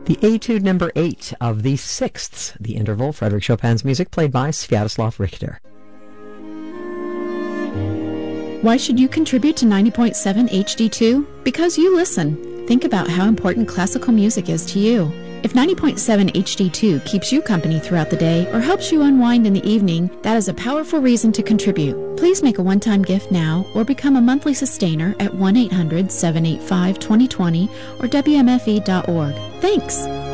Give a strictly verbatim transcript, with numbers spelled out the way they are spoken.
The etude number eight of the sixth, the interval, Frédéric Chopin's music played by Sviatoslav Richter. Why should you contribute to ninety point seven H D two? Because you listen. Think about how important classical music is to you. If ninety point seven H D two keeps you company throughout the day or helps you unwind in the evening, that is a powerful reason to contribute. Please make a one-time gift now or become a monthly sustainer at one eight hundred seven eight five two zero two zero or W M F E dot org. Thanks!